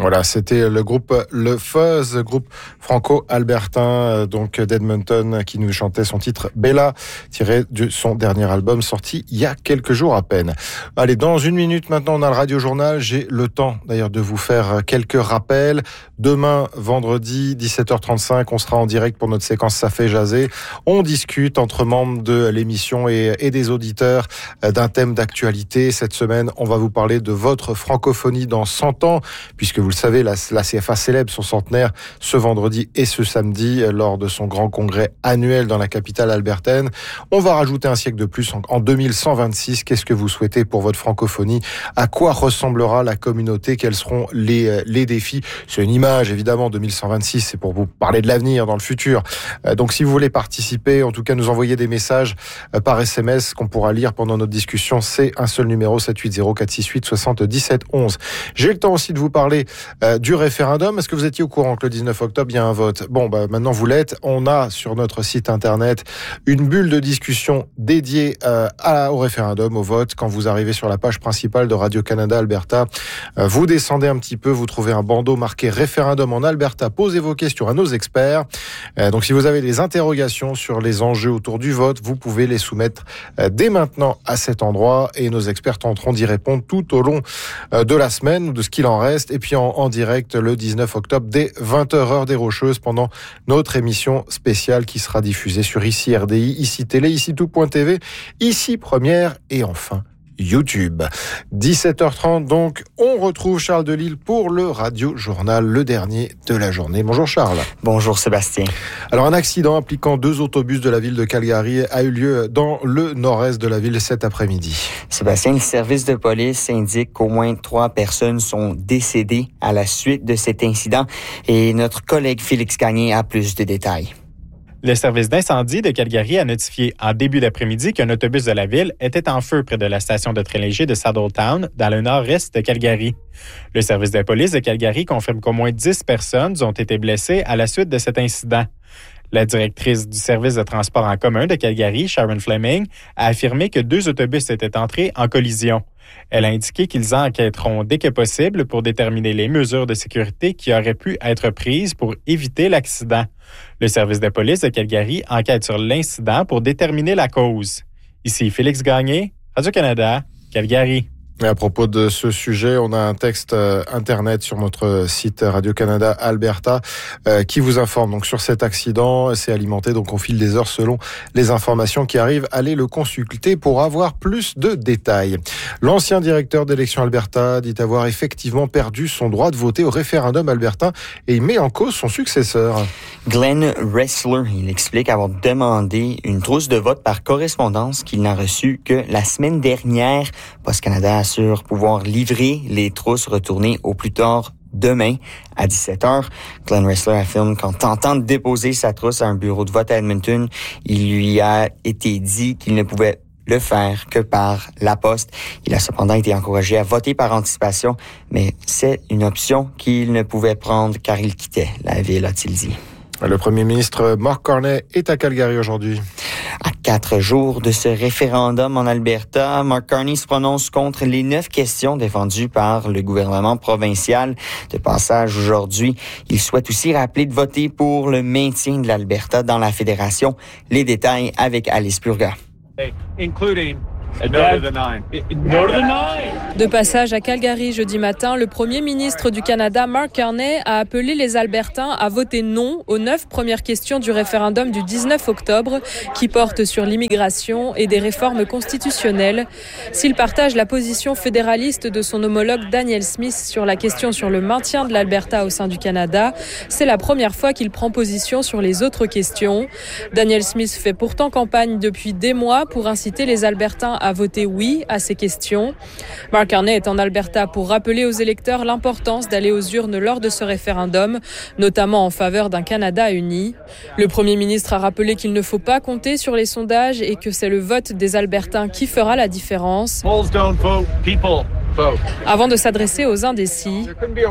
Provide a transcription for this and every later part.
Voilà, c'était le groupe Le Fuzz, groupe franco-albertain donc d'Edmonton, qui nous chantait son titre Bella, tiré de son dernier album sorti il y a quelques jours à peine. Allez, dans une minute maintenant, on a le Radio Journal. J'ai le temps d'ailleurs de vous faire quelques rappels. Demain, vendredi, 17h35, on sera en direct pour notre séquence Ça fait jaser. On discute entre membres de l'émission et des auditeurs d'un thème d'actualité. Cette semaine, on va vous parler de votre francophonie dans 100 ans, puisque vous le savez, la CFA célèbre son centenaire ce vendredi et ce samedi lors de son grand congrès annuel dans la capitale albertaine. On va rajouter un siècle de plus en 2126. Qu'est-ce que vous souhaitez pour votre francophonie? À quoi ressemblera la communauté? Quels seront les défis? C'est une image, évidemment, 2126, c'est pour vous parler de l'avenir, dans le futur. Donc si vous voulez participer, en tout cas nous envoyer des messages par SMS qu'on pourra lire pendant notre discussion, c'est un seul numéro, 780 468 77 11. J'ai le temps aussi de vous parler du référendum. Est-ce que vous étiez au courant que le 19 octobre, il y a un vote? Bon, maintenant vous l'êtes. On a sur notre site internet une bulle de discussion dédiée au référendum, au vote. Quand vous arrivez sur la page principale de Radio-Canada Alberta, vous descendez un petit peu, vous trouvez un bandeau marqué référendum en Alberta. Posez vos questions à nos experts. Donc si vous avez des interrogations sur les enjeux autour du vote, vous pouvez les soumettre dès maintenant à cet endroit et nos experts tenteront d'y répondre tout au long de la semaine ou de ce qu'il en reste. Et puis en direct le 19 octobre dès 20h heure des Rocheuses pendant notre émission spéciale qui sera diffusée sur ICI RDI, ICI Télé, ICI Tout.tv, ICI Première et enfin YouTube. 17h30 donc, on retrouve Charles Delisle pour le Radio Journal, le dernier de la journée. Bonjour Charles. Bonjour Sébastien. Alors un accident impliquant 2 autobus de la ville de Calgary a eu lieu dans le nord-est de la ville cet après-midi. Sébastien, le service de police indique qu'au moins 3 personnes sont décédées à la suite de cet incident et notre collègue Félix Gagné a plus de détails. Le service d'incendie de Calgary a notifié en début d'après-midi qu'un autobus de la ville était en feu près de la station de train léger de Saddletown, dans le nord-est de Calgary. Le service de police de Calgary confirme qu'au moins 10 personnes ont été blessées à la suite de cet incident. La directrice du service de transport en commun de Calgary, Sharon Fleming, a affirmé que 2 autobus étaient entrés en collision. Elle a indiqué qu'ils enquêteront dès que possible pour déterminer les mesures de sécurité qui auraient pu être prises pour éviter l'accident. Le service de police de Calgary enquête sur l'incident pour déterminer la cause. Ici Félix Gagné, Radio-Canada, Calgary. Et à propos de ce sujet, on a un texte internet sur notre site Radio-Canada Alberta qui vous informe donc sur cet accident. C'est alimenté donc au fil des heures selon les informations qui arrivent. Allez le consulter pour avoir plus de détails. L'ancien directeur d'Élections Alberta dit avoir effectivement perdu son droit de voter au référendum albertain et il met en cause son successeur. Glenn Ressler, il explique avoir demandé une trousse de vote par correspondance qu'il n'a reçue que la semaine dernière. Post Canada assure pouvoir livrer les trousses retournées au plus tard demain à 17h. Glenn Ressler affirme qu'en tentant de déposer sa trousse à un bureau de vote à Edmonton, il lui a été dit qu'il ne pouvait le faire que par la poste. Il a cependant été encouragé à voter par anticipation, mais c'est une option qu'il ne pouvait prendre car il quittait la ville, a-t-il dit. Le premier ministre Mark Carney est à Calgary aujourd'hui. À 4 jours de ce référendum en Alberta, Mark Carney se prononce contre les 9 questions défendues par le gouvernement provincial. De passage aujourd'hui, il souhaite aussi rappeler de voter pour le maintien de l'Alberta dans la fédération. Les détails avec Alice Purga. De passage à Calgary jeudi matin, le premier ministre du Canada, Mark Carney, a appelé les Albertains à voter non aux 9 premières questions du référendum du 19 octobre qui portent sur l'immigration et des réformes constitutionnelles. S'il partage la position fédéraliste de son homologue Daniel Smith sur la question sur le maintien de l'Alberta au sein du Canada, c'est la première fois qu'il prend position sur les autres questions. Daniel Smith fait pourtant campagne depuis des mois pour inciter les Albertains à voter oui à ces questions. Mark Carney est en Alberta pour rappeler aux électeurs l'importance d'aller aux urnes lors de ce référendum, notamment en faveur d'un Canada uni. Le premier ministre a rappelé qu'il ne faut pas compter sur les sondages et que c'est le vote des Albertains qui fera la différence. Avant de s'adresser aux indécis,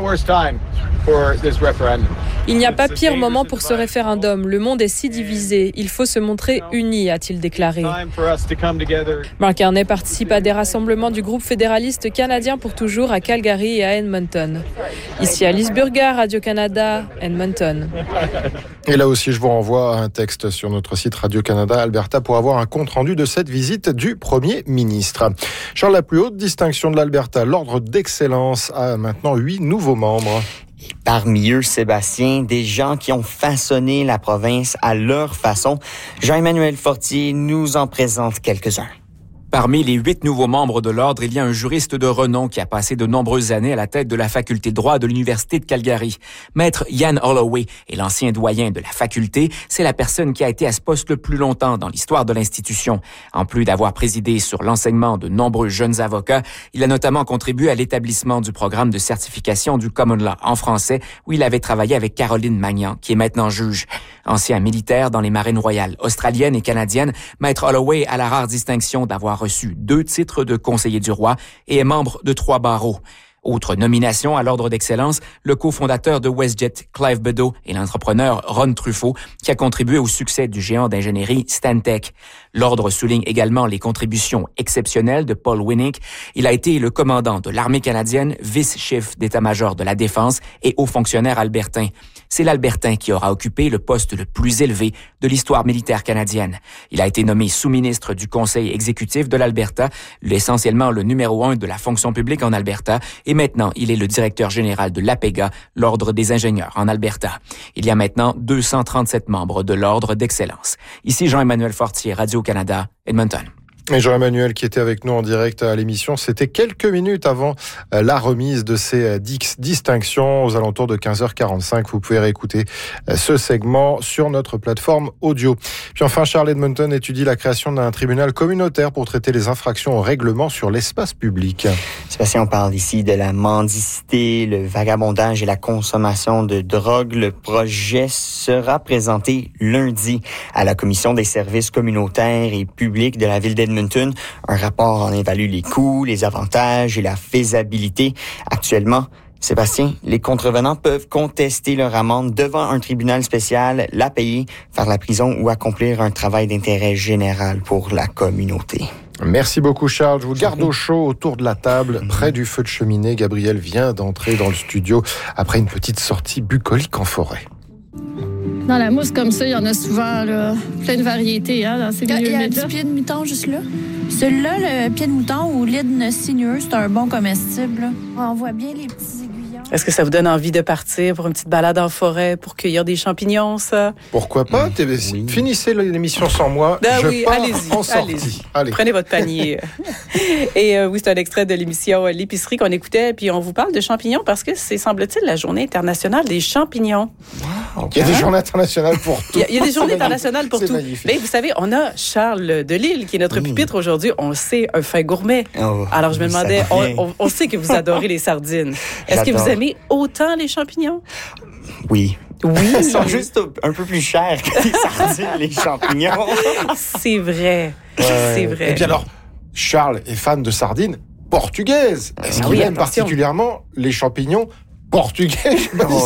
il n'y a pas pire moment pour ce référendum. Le monde est si divisé. Il faut se montrer unis, a-t-il déclaré. Mark Carney participe à des rassemblements du groupe fédéraliste canadien pour toujours à Calgary et à Edmonton. Ici Alice Burger, Radio-Canada, Edmonton. Et là aussi, je vous renvoie à un texte sur notre site Radio-Canada Alberta pour avoir un compte-rendu de cette visite du Premier ministre. Charles, la plus haute distinction de l'Alberta, l'Ordre d'Excellence, a maintenant 8 nouveaux membres. Et parmi eux, Sébastien, des gens qui ont façonné la province à leur façon. Jean-Emmanuel Fortier nous en présente quelques-uns. Parmi les 8 nouveaux membres de l'Ordre, il y a un juriste de renom qui a passé de nombreuses années à la tête de la faculté de droit de l'Université de Calgary. Maître Ian Holloway est l'ancien doyen de la faculté. C'est la personne qui a été à ce poste le plus longtemps dans l'histoire de l'institution. En plus d'avoir présidé sur l'enseignement de nombreux jeunes avocats, il a notamment contribué à l'établissement du programme de certification du Common Law en français, où il avait travaillé avec Caroline Magnan, qui est maintenant juge. Ancien militaire dans les marines royales australiennes et canadiennes, Maître Holloway a la rare distinction d'avoir reçu 2 titres de conseiller du roi et est membre de 3 barreaux. Autre nomination à l'Ordre d'Excellence, le cofondateur de WestJet, Clive Beddoe, et l'entrepreneur Ron Truffaut, qui a contribué au succès du géant d'ingénierie Stantec. L'Ordre souligne également les contributions exceptionnelles de Paul Winnick. Il a été le commandant de l'armée canadienne, vice-chef d'état-major de la Défense et haut fonctionnaire albertain. C'est l'Albertain qui aura occupé le poste le plus élevé de l'histoire militaire canadienne. Il a été nommé sous-ministre du Conseil exécutif de l'Alberta, essentiellement le numéro 1 de la fonction publique en Alberta, et maintenant, il est le directeur général de l'APEGA, l'Ordre des ingénieurs en Alberta. Il y a maintenant 237 membres de l'Ordre d'Excellence. Ici Jean-Emmanuel Fortier, Radio-Canada, Edmonton. Et Jean-Emmanuel qui était avec nous en direct à l'émission, c'était quelques minutes avant la remise de ces distinctions aux alentours de 15h45. Vous pouvez réécouter ce segment sur notre plateforme audio. Puis enfin, Charles, Edmonton étudie la création d'un tribunal communautaire pour traiter les infractions au règlement sur l'espace public. Sébastien, on parle ici de la mendicité, le vagabondage et la consommation de drogue. Le projet sera présenté lundi à la Commission des services communautaires et publics de la ville d'Edmonton. Un rapport en évalue les coûts, les avantages et la faisabilité. Actuellement, Sébastien, les contrevenants peuvent contester leur amende devant un tribunal spécial, la payer, faire la prison ou accomplir un travail d'intérêt général pour la communauté. Merci beaucoup Charles, je vous garde au chaud autour de la table, près du feu de cheminée. Gabriel vient d'entrer dans le studio après une petite sortie bucolique en forêt. Dans la mousse comme ça, il y en a souvent là, plein de variétés dans ces milieux. Il y a du pied de mouton juste là. Celui-là, le pied de mouton ou l'hydne sinueux, c'est un bon comestible. On voit bien les petits aiguillons. Est-ce que ça vous donne envie de partir pour une petite balade en forêt pour cueillir des champignons, ça? Pourquoi pas? Oui. Finissez l'émission sans moi. Oui, allez-y. Allez. Prenez votre panier. Et oui, c'est un extrait de l'émission L'épicerie qu'on écoutait. Puis on vous parle de champignons parce que c'est, semble-t-il, la journée internationale des champignons. Wow. Il y a des journées internationales pour tout. Il y a des journées internationales pour tout. Magnifique. Mais vous savez, on a Charles Delisle qui est notre pupitre aujourd'hui. On le sait, un fin gourmet. Alors je me demandais, on sait que vous adorez les sardines. Est-ce que vous aimez autant les champignons? Oui. Oui. Ils sont juste un peu plus chers que les sardines, les champignons. C'est vrai. C'est vrai. Et puis alors, Charles est fan de sardines portugaises. Est-ce qu'il aime particulièrement les champignons portugais?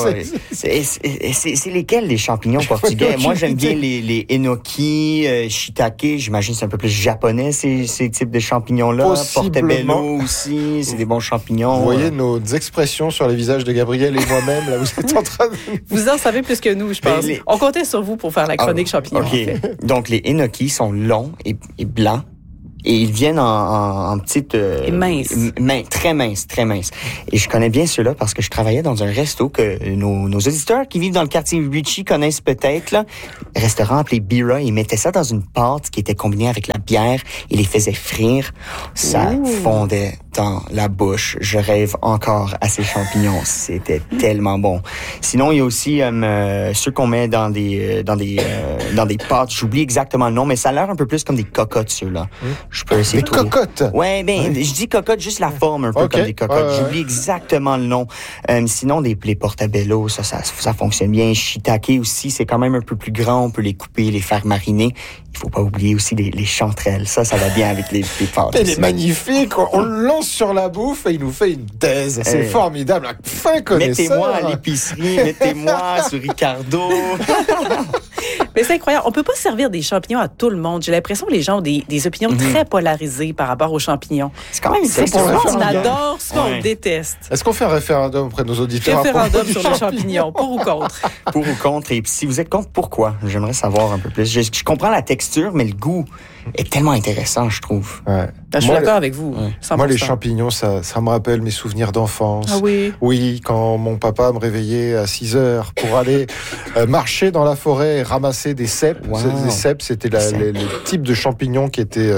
C'est lesquels les champignons portugais? Moi, j'aime bien les enoki, shiitake. J'imagine que c'est un peu plus japonais, ces types de champignons-là. Portobello aussi, c'est des bons champignons. Vous voyez nos expressions sur les visages de Gabriel et moi-même. Là, vous êtes en train de... Vous en savez plus que nous, je pense. On comptait sur vous pour faire la chronique champignons. Okay. En fait. Donc, les enoki sont longs et blancs. Et ils viennent en petites... et minces. Très minces. Et je connais bien ceux-là parce que je travaillais dans un resto que nos auditeurs qui vivent dans le quartier Ritchie connaissent peut-être. Là. Un restaurant appelé Bira. Ils mettaient ça dans une pâte qui était combinée avec la bière. Ils les faisaient frire. Ça fondait dans la bouche. Je rêve encore à ces champignons. C'était tellement bon. Sinon, il y a aussi ceux qu'on met dans des pâtes. J'oublie exactement le nom, mais ça a l'air un peu plus comme des cocottes, ceux-là. Je peux essayer des cocottes? Ouais, je dis cocotte, juste la forme un peu comme des cocottes. J'oublie exactement le nom. Sinon, les portobello, ça fonctionne bien. Shiitake aussi, c'est quand même un peu plus grand. On peut les couper, les faire mariner. Il faut pas oublier aussi les chanterelles. Ça va bien avec les pâtes. Il est magnifique. On le lance sur la bouffe et il nous fait une thèse. C'est formidable. Un fin connaisseur. Mettez-moi à l'épicerie. Mettez-moi sur Ricardo. Mais c'est incroyable. On peut pas servir des champignons à tout le monde. J'ai l'impression que les gens ont des opinions très polarisées par rapport aux champignons. C'est quand même intéressant. On adore ce qu'on déteste. Est-ce qu'on fait un référendum auprès de nos auditeurs? Référendum sur les champignons. Pour ou contre? Pour ou contre. Et si vous êtes contre, pourquoi? J'aimerais savoir un peu plus. Je comprends la texture, mais le goût est tellement intéressant, je trouve. Ouais. Je suis d'accord avec vous. Moi, les champignons, ça me rappelle mes souvenirs d'enfance. Ah oui? Oui, quand mon papa me réveillait à 6 heures pour aller marcher dans la forêt et ramasser des cèpes. Wow. Des cèpes, c'était les types de champignons qui étaient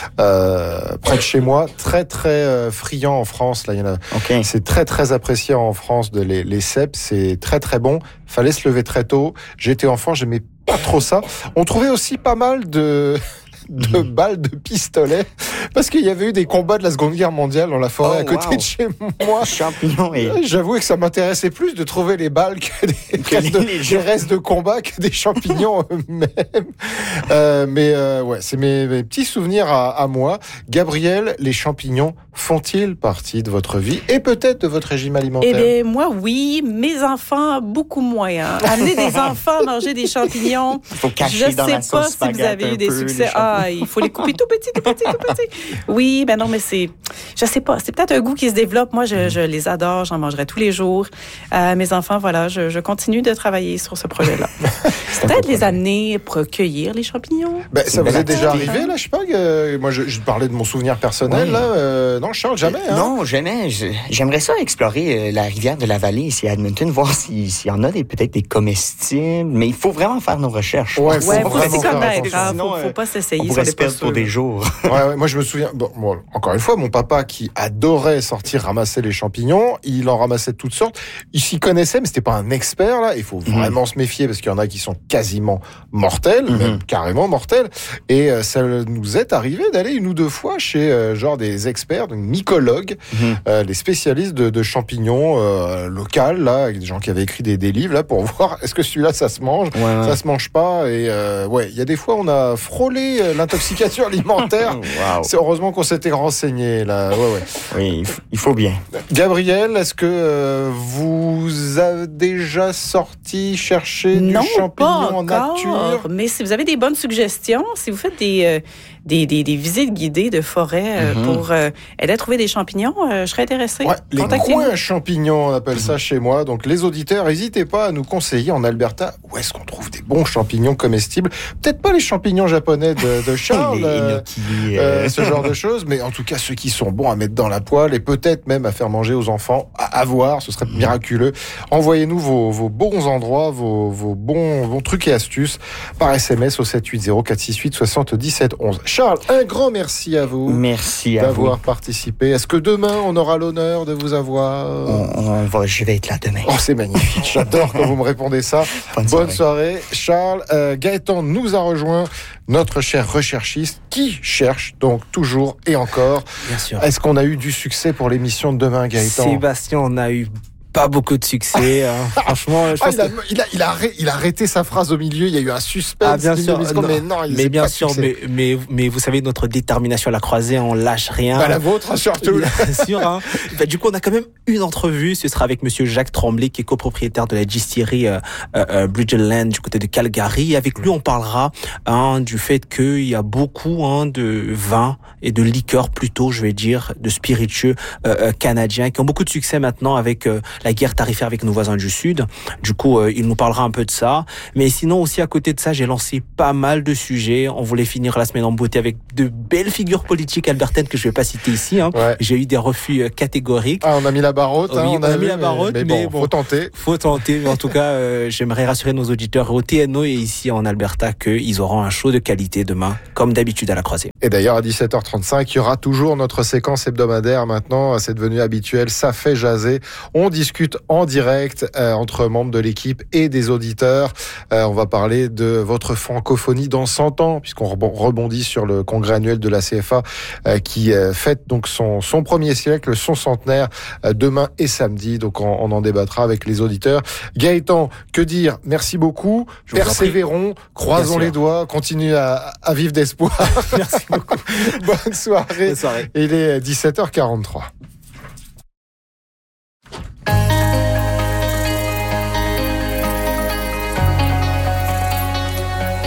près de chez moi. Très, très friands en France. Là, il y en a. Okay. C'est très, très apprécié en France, les cèpes. C'est très, très bon. Fallait se lever très tôt. J'étais enfant, j'aimais pas trop ça. On trouvait aussi pas mal de balles de pistolet parce qu'il y avait eu des combats de la Seconde Guerre mondiale dans la forêt à côté de chez moi. Champignons et... J'avoue que ça m'intéressait plus de trouver les balles que des restes de combat que des champignons eux-mêmes. Ouais, c'est mes petits souvenirs à moi. Gabriel, les champignons font-ils partie de votre vie et peut-être de votre régime alimentaire? Eh bien, moi, oui. Mes enfants, beaucoup moins. Hein. Amener des enfants à manger des champignons, faut cacher dans la sauce si vous avez eu des succès. Il faut les couper tout petits. Oui, ben non, mais je sais pas, c'est peut-être un goût qui se développe. Moi, je les adore, j'en mangerai tous les jours. Mes enfants, voilà, je continue de travailler sur ce projet-là. Peut-être les amener pour cueillir les champignons. Ben, ça vous est déjà arrivé, là, je sais pas, moi, je parlais de mon souvenir personnel, là. Non, Charles, jamais. Hein? Non, jamais. J'aimerais ça explorer la rivière de la Vallée ici à Edmonton, voir s'il y en a peut-être des comestibles, mais il faut vraiment faire nos recherches. Ouais, faut s'y connaître. Faut pas s'essayer. On pourrait se perdre pour des jours. Ouais, moi je me souviens, encore une fois, mon papa qui adorait sortir ramasser les champignons, il en ramassait de toutes sortes. Il s'y connaissait, mais c'était pas un expert là. Il faut vraiment se méfier parce qu'il y en a qui sont quasiment mortels, même carrément mortels. Et ça nous est arrivé d'aller 1 ou 2 fois chez genre des experts, donc mycologues, les spécialistes de champignons locaux là, avec des gens qui avaient écrit des livres là pour voir est-ce que celui-là ça se mange, ça se mange pas. Et il y a des fois on a frôlé l'intoxication alimentaire. Wow. C'est heureusement qu'on s'était renseigné là. Oui, il faut bien. Gabriel, est-ce que vous avez déjà sorti chercher du champignon en nature? Mais si vous avez des bonnes suggestions, si vous faites des visites guidées de forêt pour aider à trouver des champignons, je serais intéressée. Ouais, les coins champignons, on appelle ça chez moi. Donc les auditeurs, n'hésitez pas à nous conseiller en Alberta où est-ce qu'on trouve des bons champignons comestibles. Peut-être pas les champignons japonais de Charles, ce genre de choses, mais en tout cas ceux qui sont bons à mettre dans la poêle et peut-être même à faire manger aux enfants, à voir, ce serait miraculeux. Envoyez-nous vos bons endroits, vos bons trucs et astuces par SMS au 780 468 77 11. Charles, un grand merci à vous. Merci à vous d'avoir participé. Est-ce que demain on aura l'honneur de vous avoir? Je vais être là demain. Oh, c'est magnifique. J'adore quand vous me répondez ça. Bonne soirée. Charles, Gaëtan nous a rejoint, notre cher recherchiste qui cherche donc toujours et encore. Bien sûr. Est-ce qu'on a eu du succès pour l'émission de demain, Gaëtan? Sébastien, on a eu pas beaucoup de succès. Franchement, je pense il a arrêté sa phrase au milieu. Il y a eu un suspense. Ah, bien sûr. Mais bien sûr. Mais vous savez, notre détermination à la croisée, on lâche rien. La vôtre, surtout. Bien sûr. Hein. Du coup, on a quand même une entrevue. Ce sera avec Monsieur Jacques Tremblay, qui est copropriétaire de la distillerie Bridgeland du côté de Calgary. Et avec lui, on parlera du fait qu'il y a beaucoup de vins et de liqueurs, plutôt, je vais dire, de spiritueux canadiens qui ont beaucoup de succès maintenant avec la guerre tarifaire avec nos voisins du Sud. Du coup, il nous parlera un peu de ça. Mais sinon, aussi à côté de ça, j'ai lancé pas mal de sujets. On voulait finir la semaine en beauté avec de belles figures politiques albertaines que je vais pas citer ici. J'ai eu des refus catégoriques. On a mis la barre haute. Oui, on a mis la barre haute. Mais bon, faut tenter. Faut tenter. Mais en tout cas, j'aimerais rassurer nos auditeurs au TNO et ici en Alberta qu'ils auront un show de qualité demain, comme d'habitude à la croisée. Et d'ailleurs, à 17h35, il y aura toujours notre séquence hebdomadaire maintenant. C'est devenu habituel. Ça fait jaser. On discute en direct entre membres de l'équipe et des auditeurs. On va parler de votre francophonie dans 100 ans, puisqu'on rebondit sur le congrès annuel de la CFA qui fête donc son premier siècle, son centenaire, demain et samedi. Donc on en débattra avec les auditeurs. Gaëtan, que dire? Merci beaucoup. Persévérons, croisons les doigts, continuez à vivre d'espoir. Merci beaucoup. Bonne soirée. Bonne soirée. Il est 17h43.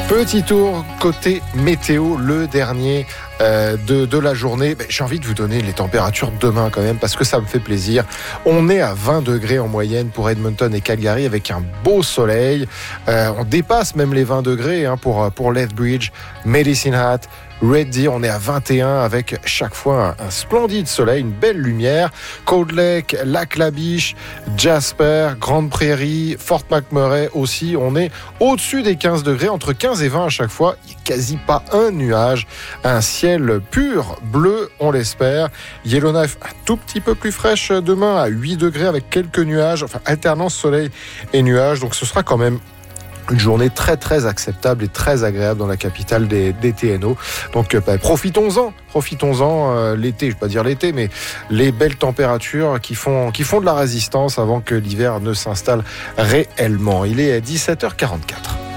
Petit tour côté météo, le dernier de la journée. J'ai envie de vous donner les températures demain quand même parce que ça me fait plaisir. On est à 20 degrés en moyenne pour Edmonton et Calgary avec un beau soleil. On dépasse même les 20 degrés pour Lethbridge, Medicine Hat, Red Deer, on est à 21 avec chaque fois un splendide soleil, une belle lumière. Cold Lake, Lac-La-Biche, Jasper, Grande Prairie, Fort McMurray aussi. On est au-dessus des 15 degrés, entre 15 et 20 à chaque fois. Il n'y a quasi pas un nuage. Un ciel pur, bleu, on l'espère. Yellowknife, un tout petit peu plus fraîche demain, à 8 degrés avec quelques nuages. Enfin, alternance soleil et nuages. Donc ce sera quand même une journée très très acceptable et très agréable dans la capitale des TNO. Donc profitons-en l'été, je ne vais pas dire l'été, mais les belles températures qui font de la résistance avant que l'hiver ne s'installe réellement. Il est à 17h44.